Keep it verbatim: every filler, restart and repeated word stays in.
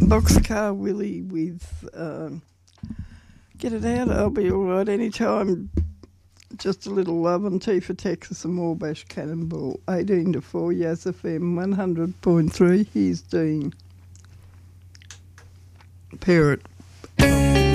Boxcar Willie with um, Get It Out, I'll Be Alright Anytime. Just a little love on Tea for Texas and Wabash Cannonball. eighteen to four, Yas F M one hundred point three. Here's Dean Parrott.